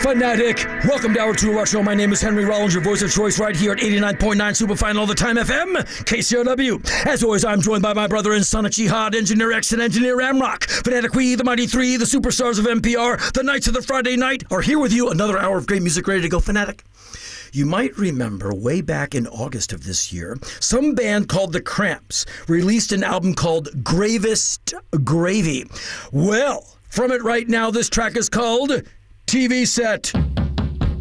Fanatic, welcome to Hour 2 of our show. My name is Henry Rollins, your voice of choice right here at 89.9 Superfine All the Time FM, KCRW. As always, I'm joined by my brother and son of Jihad, Engineer X and Engineer Amrock. Fanatic, we, the Mighty Three, the superstars of NPR, the Knights of the Friday Night, are here with you. Another hour of great music ready to go, Fanatic. You might remember way back in August of this year, some band called The Cramps released an album called Gravest Gravy. Well, from it right now, this track is called TV Set.